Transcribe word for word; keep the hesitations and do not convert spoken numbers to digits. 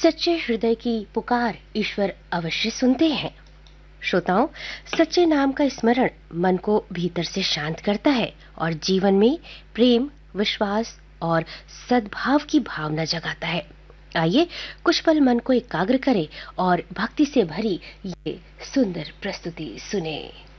सच्चे हृदय की पुकार ईश्वर अवश्य सुनते हैं। श्रोताओं, सच्चे नाम का स्मरण मन को भीतर से शांत करता है और जीवन में प्रेम, विश्वास और सद्भाव की भावना जगाता है। आइए कुछ पल मन को एकाग्र करें और भक्ति से भरी ये सुंदर प्रस्तुति सुने।